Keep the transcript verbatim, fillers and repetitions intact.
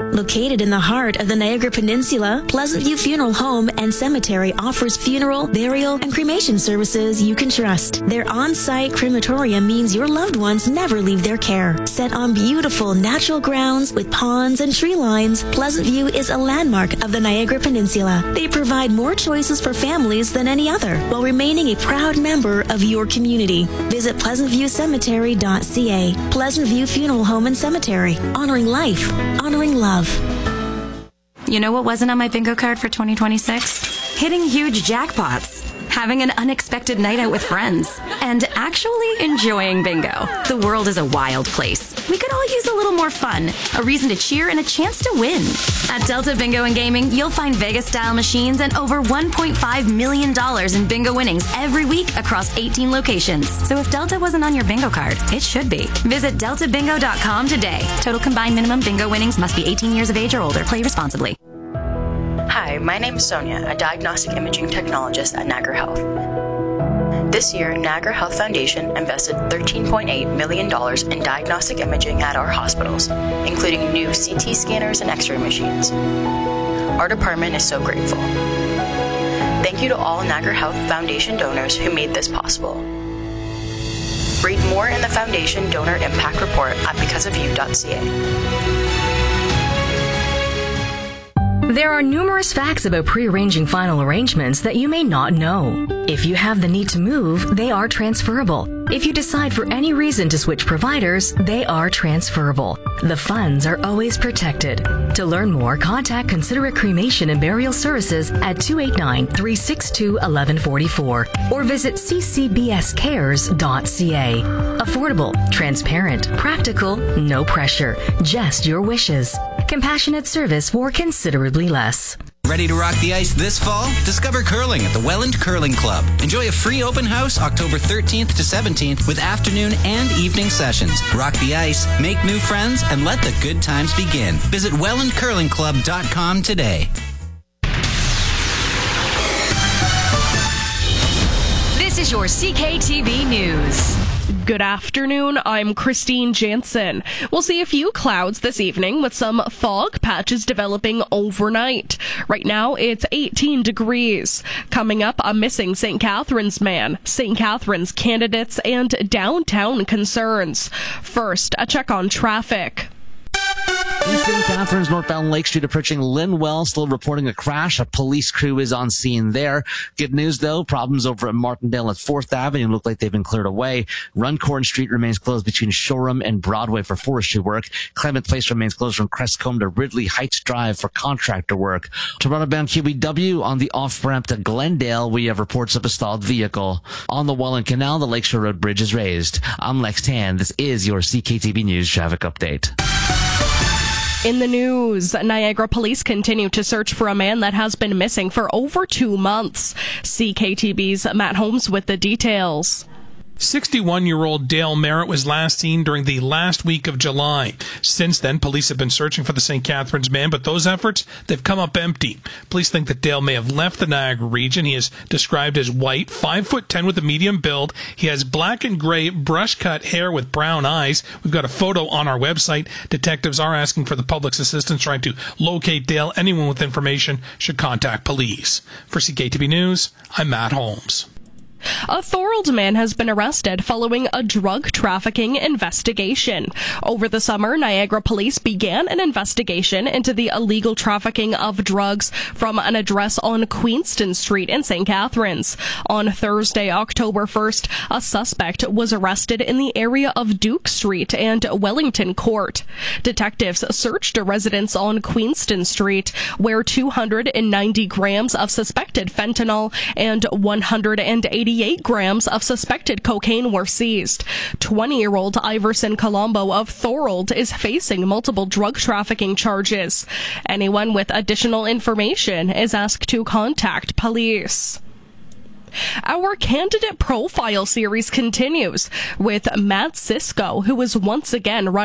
Located in the heart of the Niagara Peninsula, Pleasant View Funeral Home and Cemetery offers funeral, burial, and cremation services you can trust. Their on-site crematorium means your loved ones never leave their care. Set on beautiful natural grounds with ponds and tree lines, Pleasant View is a landmark of the Niagara Peninsula. They provide more choices for families than any other, while remaining a proud member of your community. Visit pleasant view cemetery dot c a. Pleasant View Funeral Home and Cemetery. Honoring life. Honoring love. You know what wasn't on my bingo card for twenty twenty-six? Hitting huge jackpots, having an unexpected night out with friends, and actually enjoying bingo. The world is a wild place. We could all use a little more fun, a reason to cheer, and a chance to win. At Delta Bingo and Gaming, you'll find Vegas-style machines and over one point five million dollars in bingo winnings every week across eighteen locations. So if Delta wasn't on your bingo card, it should be. Visit delta bingo dot com today. Total combined minimum bingo winnings must be eighteen years of age or older. Play responsibly. Hi, my name is Sonia, a diagnostic imaging technologist at Niagara Health. This year, Niagara Health Foundation invested thirteen point eight million dollars in diagnostic imaging at our hospitals, including new C T scanners and X-ray machines. Our department is so grateful. Thank you to all Niagara Health Foundation donors who made this possible. Read more in the Foundation Donor Impact Report at because of you dot c a. There are numerous facts about pre-arranging final arrangements that you may not know. If you have the need to move, they are transferable. If you decide for any reason to switch providers, they are transferable. The funds are always protected. To learn more, contact Considerate Cremation and Burial Services at two eight nine, three six two, one one four four or visit c c b s cares dot c a. Affordable, transparent, practical, no pressure, just your wishes. Compassionate service for considerably less. Ready to rock the ice this fall? Discover curling at the Welland Curling Club. Enjoy a free open house October thirteenth to seventeenth with afternoon and evening sessions. Rock the ice, make new friends, and let the good times begin. Visit welland curling club dot com today. This is your C K T V News. Good afternoon, I'm Christine Jansen. We'll see a few clouds this evening with some fog patches developing overnight. Right now, it's eighteen degrees. Coming up, a missing Saint Catharines man, Saint Catharines candidates, and downtown concerns. First, a check on traffic. East Saint Catharines, northbound Lake Street, approaching Linwell, still reporting a crash. A police crew is on scene there. Good news, though, problems over at Martindale at fourth Avenue look like they've been cleared away. Runcorn Street remains closed between Shoreham and Broadway for forestry work. Clement Place remains closed from Crestcombe to Ridley Heights Drive for contractor work. Toronto-bound Q E W on the off-ramp to Glendale, we have reports of a stalled vehicle. On the Welland Canal, the Lakeshore Road Bridge is raised. I'm Lex Tan. This is your C K T V News traffic update. In the news, Niagara police continue to search for a man that has been missing for over two months. C K T V's Matt Holmes with the details. sixty-one-year-old Dale Merritt was last seen during the last week of July. Since then, police have been searching for the Saint Catharines man, but those efforts, they've come up empty. Police think that Dale may have left the Niagara region. He is described as white, five foot ten with a medium build. He has black and gray brush-cut hair with brown eyes. We've got a photo on our website. Detectives are asking for the public's assistance trying to locate Dale. Anyone with information should contact police. For C K T V News, I'm Matt Holmes. A Thorold man has been arrested following a drug trafficking investigation. Over the summer, Niagara police began an investigation into the illegal trafficking of drugs from an address on Queenston Street in Saint Catharines. On Thursday, October first, a suspect was arrested in the area of Duke Street and Wellington Court. Detectives searched a residence on Queenston Street where two hundred ninety grams of suspected fentanyl and one hundred eighty grams of suspected cocaine were seized. twenty-year-old Iverson Colombo of Thorold is facing multiple drug trafficking charges. Anyone with additional information is asked to contact police. Our candidate profile series continues with Matt Sisko, who is once again running